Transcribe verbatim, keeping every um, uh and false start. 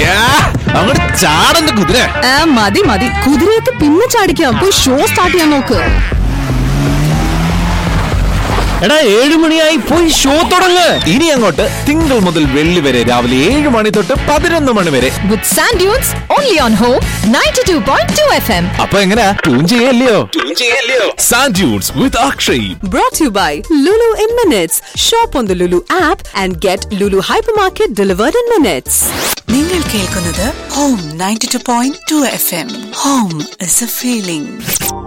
അങ്ങോട്ട് ചാടന്റെ കുതിര. മതി മതി, കുതിരയൊക്കെ പിന്നെ ചാടിക്കാം. പോയി ഷോ സ്റ്റാർട്ട് ചെയ്യാൻ നോക്ക്. എടാ ഏഴു മണിയായി, പോയി ഷോ തുടങ്ങ്. ഇനി അങ്ങോട്ട് തിങ്കൾ മുതൽ വെള്ളി വരെ രാവിലെ ഏഴ് മണി തൊട്ട് പതിനൊന്ന് മണി വരെ വിത്ത് sand dunes only on home ninety-two point two F M. അപ്പൊ എങ്ങനെയാ, tune ചെയ്യല്ലയോ? Sand dunes with Akshay. Brought to you by Lulu in Minutes. Shop on the Lulu app and get Lulu Hypermarket delivered in minutes. നിങ്ങൾ കേൾക്കുന്നത് home ninety-two point two F M. Home is a feeling.